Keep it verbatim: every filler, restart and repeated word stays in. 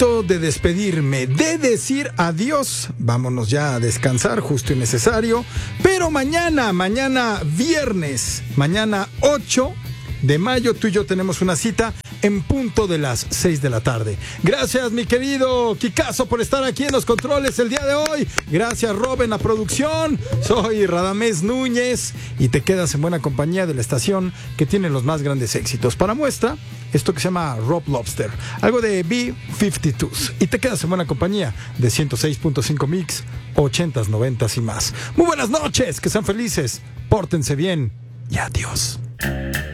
momento de despedirme, de decir adiós. Vámonos ya a descansar, justo y necesario. Pero mañana, mañana viernes, mañana ocho de mayo, tú y yo tenemos una cita en punto de las seis de la tarde. Gracias, mi querido Kikazo, por estar aquí en los controles el día de hoy. Gracias, Rob, en la producción. Soy Radamés Núñez y te quedas en buena compañía de la estación que tiene los más grandes éxitos. Para muestra, esto que se llama Rob Lobster, algo de B cincuenta y dos. Y te quedas en buena compañía de ciento seis punto cinco Mix, ochentas, noventas y más. Muy buenas noches, que sean felices, pórtense bien y adiós.